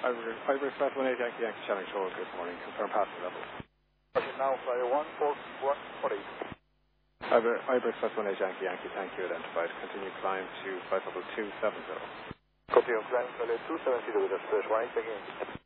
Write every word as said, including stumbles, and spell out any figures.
Fiber Express one eight Yankee Yankee Challenge Road, good morning. Confirm passenger level. Now fly one four one forty. Fiber, Fiber Express one eight Yankee Yankee, thank you, identified. Continue climb to flight level two seven zero. Continue climb to level two seven zero with express one eight Yankee.